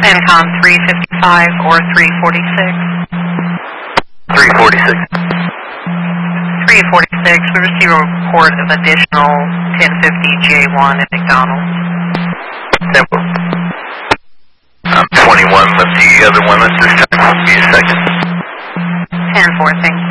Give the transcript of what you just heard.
CENTCOM 355 or 346. 346. 346, we received a report of additional 1050 J1 at McDonald's. Temple. I'm 21 with the other one at this time. Give me a second. 10-4, thank you.